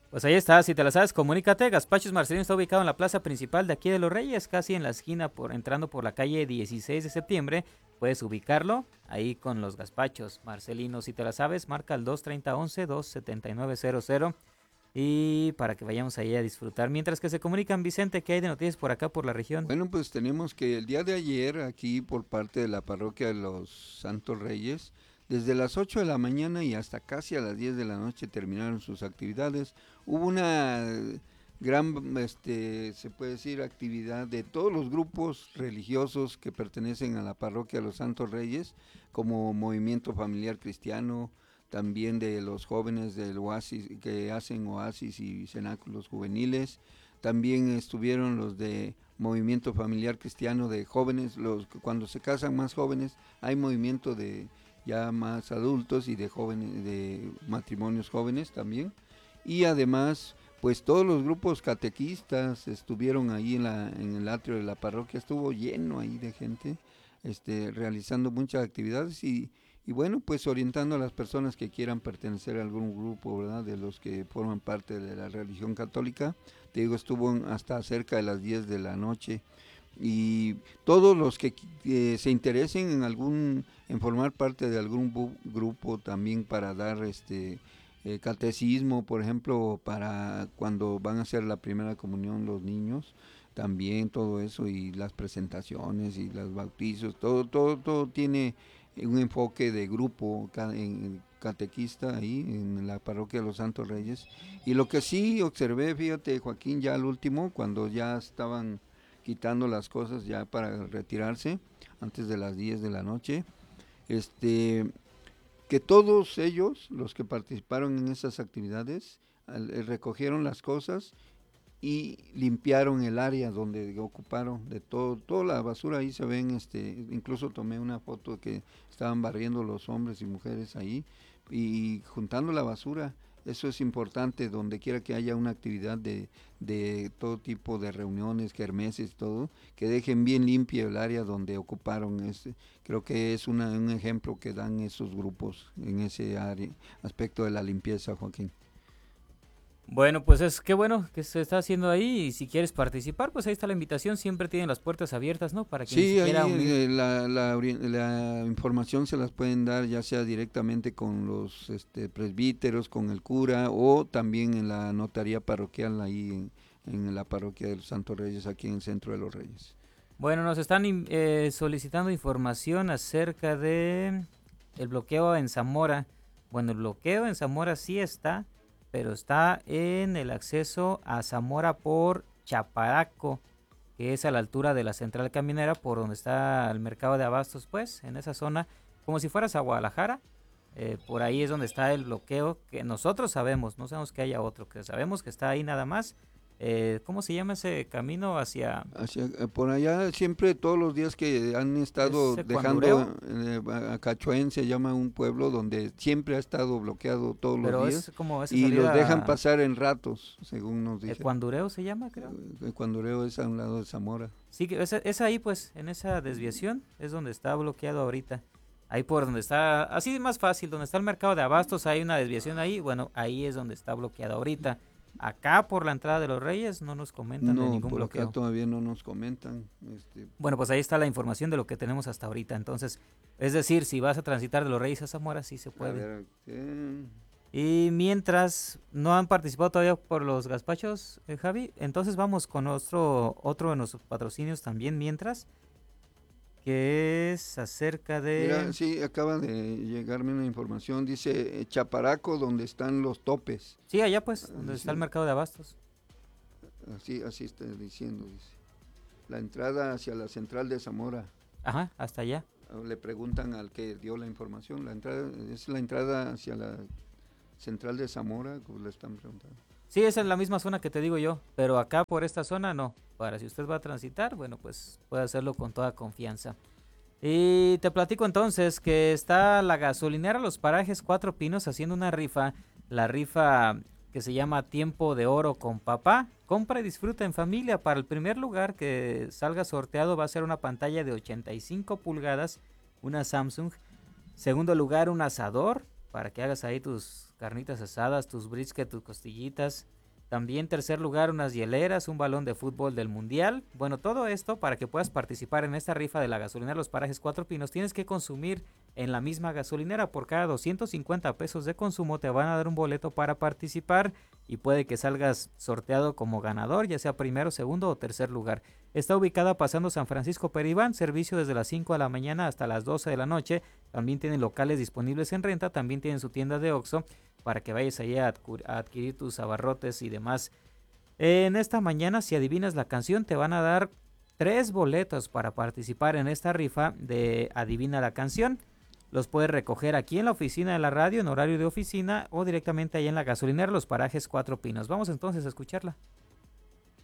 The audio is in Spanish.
Pues ahí está, si te la sabes, comunícate. Gazpachos Marcelino está ubicado en la plaza principal de aquí de Los Reyes, casi en la esquina, entrando por la calle 16 de septiembre. Puedes ubicarlo ahí con los gazpachos Marcelino. Si te la sabes, marca el 230-11-27900 y para que vayamos ahí a disfrutar. Mientras que se comunican, Vicente, ¿qué hay de noticias por acá, por la región? Bueno, pues tenemos que el día de ayer aquí por parte de la parroquia de los Santos Reyes, desde las 8 de la mañana y hasta casi a las 10 de la noche terminaron sus actividades. Hubo una gran, se puede decir, actividad de todos los grupos religiosos que pertenecen a la parroquia de los Santos Reyes, como Movimiento Familiar Cristiano, también de los jóvenes del Oasis, que hacen oasis y cenáculos juveniles. También estuvieron los de Movimiento Familiar Cristiano de jóvenes, cuando se casan más jóvenes, hay movimiento de ya más adultos y de jóvenes, de matrimonios jóvenes también. Y además, pues todos los grupos catequistas estuvieron ahí en el atrio de la parroquia, estuvo lleno ahí de gente, realizando muchas actividades y bueno, pues orientando a las personas que quieran pertenecer a algún grupo, ¿verdad? De los que forman parte de la religión católica. Te digo, estuvo hasta cerca de las 10 de la noche y todos los que se interesen en formar parte de algún grupo también para dar catecismo, por ejemplo, para cuando van a hacer la primera comunión los niños, también todo eso y las presentaciones y los bautizos, todo tiene un enfoque de grupo en catequista ahí en la parroquia de los Santos Reyes. Y lo que sí observé, fíjate Joaquín, ya al último, cuando ya estaban quitando las cosas ya para retirarse, antes de las 10 de la noche, que todos ellos, los que participaron en esas actividades, recogieron las cosas y limpiaron el área donde ocuparon de todo, toda la basura ahí se ven, incluso tomé una foto que estaban barriendo los hombres y mujeres ahí y juntando la basura. Eso es importante donde quiera que haya una actividad de todo tipo de reuniones, kermeses, todo, que dejen bien limpio el área donde ocuparon. Creo que es un ejemplo que dan esos grupos en ese área, aspecto de la limpieza, Joaquín. Bueno, pues es qué bueno que se está haciendo ahí y si quieres participar, pues ahí está la invitación, siempre tienen las puertas abiertas, ¿no? Para quien se Sí, quiera ahí unir. la información se las pueden dar ya sea directamente con los presbíteros, con el cura o también en la notaría parroquial ahí en la parroquia de los Santos Reyes aquí en el centro de los Reyes. Bueno, nos están solicitando información acerca de el bloqueo en Zamora. Bueno, el bloqueo en Zamora sí está, pero está en el acceso a Zamora por Chaparaco, que es a la altura de la central caminera, por donde está el mercado de abastos, pues, en esa zona, como si fueras a Guadalajara. Por ahí es donde está el bloqueo que nosotros sabemos, no sabemos que haya otro, que sabemos que está ahí nada más. ¿Cómo se llama ese camino hacia... Por allá siempre todos los días que han estado ¿Es dejando Cuandureo? a Cachoén se llama un pueblo donde siempre ha estado bloqueado todos los Pero días es como esa y los dejan salida... pasar en ratos, según nos dicen. Cuandureo se llama, creo. Cuandureo es a un lado de Zamora. Sí, que es ahí, pues, en esa desviación, es donde está bloqueado ahorita. Ahí por donde está, así es más fácil, donde está el mercado de abastos, hay una desviación ahí, bueno, ahí es donde está bloqueado ahorita. Acá por la entrada de los Reyes no nos comentan de No, ningún por acá bloqueo. todavía no nos comentan. Bueno, pues ahí está la información de lo que tenemos hasta ahorita. Entonces, es decir, si vas a transitar de los Reyes a Zamora, sí se A puede. ver, Y mientras no han participado todavía por los gazpachos, Javi, entonces vamos con otro de nuestros patrocinios también mientras, que es acerca mira, de... sí, acaba de llegarme una información. Dice Chaparaco, donde están los topes. Sí, allá pues, donde está el Dice, mercado de abastos. así está diciendo, dice. La entrada hacia la central de Zamora. Ajá, hasta allá. Le preguntan al que dio la información. La entrada es la entrada hacia la central de Zamora, como le están preguntando. Sí, esa es la misma zona que te digo yo, pero acá por esta zona no. Para si usted va a transitar, bueno, pues puede hacerlo con toda confianza. Y te platico entonces que está la gasolinera Los Parajes Cuatro Pinos haciendo una rifa, la rifa que se llama Tiempo de Oro con Papá. Compra y disfruta en familia. Para el primer lugar que salga sorteado va a ser una pantalla de 85 pulgadas, una Samsung. Segundo lugar, un asador para que hagas ahí tus carnitas asadas, tus brisket, tus costillitas. También tercer lugar, unas hieleras, un balón de fútbol del Mundial. Bueno, todo esto para que puedas participar en esta rifa de la gasolinera Los Parajes Cuatro Pinos, tienes que consumir en la misma gasolinera. Por cada 250 pesos de consumo te van a dar un boleto para participar y puede que salgas sorteado como ganador, ya sea primero, segundo o tercer lugar. Está ubicada pasando San Francisco Peribán, servicio desde las 5 de la mañana hasta las 12 de la noche. También tienen locales disponibles en renta, también tienen su tienda de Oxxo para que vayas allá a adquirir tus abarrotes y demás. En esta mañana, si adivinas la canción, te van a dar 3 boletos para participar en esta rifa de Adivina la Canción. Los puedes recoger aquí en la oficina de la radio, en horario de oficina, o directamente allá en la gasolinera Los Parajes Cuatro Pinos. Vamos entonces a escucharla.